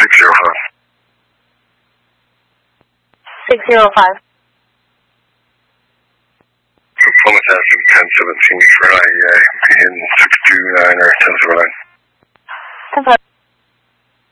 605. Plymouth Avenue, 1017 for IEA, begin 629 or 1079. 10-5.